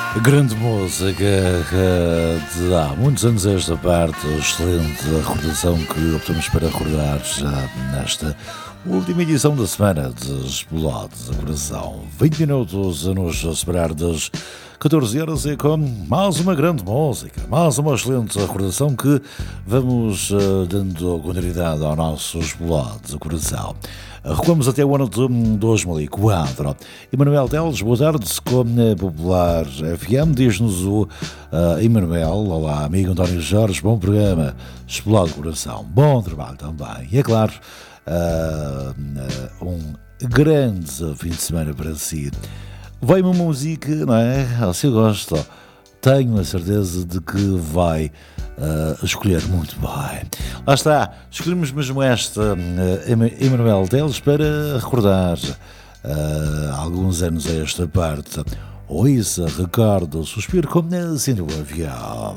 Grande música de há muitos anos esta parte, excelente recordação que optamos para recordar já nesta última edição da semana de Explode de Coração. 20 minutos a nos separar das 14 horas e com mais uma grande música, mais uma excelente recordação que vamos dando continuidade ao nosso Explode de Coração. Recuamos até o ano de 2004. Emanuel Teles, boa tarde, com a Popular FM, diz-nos o Emanuel. Olá, amigo António Jorge, bom programa, Explode Coração, bom trabalho também. E é claro, um grande fim de semana para si. Vai uma música, não é? Se eu gosto, tenho a certeza de que vai escolher muito bem. Lá está, escolhemos mesmo esta Emanuel Teles para recordar alguns anos a esta parte. Ouça, recordo, suspiro como assim do avião.